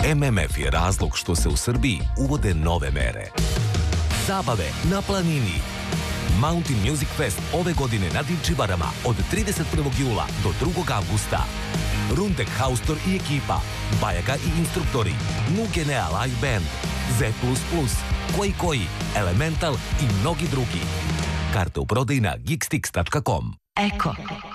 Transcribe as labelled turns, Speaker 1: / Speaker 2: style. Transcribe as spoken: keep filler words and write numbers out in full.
Speaker 1: M M F je razlog što se u Srbiji uvode nove mere. Zabave na planini. Mountain Music Fest ove godine na Divčibarama od trideset prvog jula do drugog avgusta. Rundek Haustor i ekipa, Bajaga i instruktori, Nugenea Live Band, Z plus plus, Koji Koji, Elemental i mnogi drugi. Karte u prodaju na geekstix tačka com.
Speaker 2: Eko.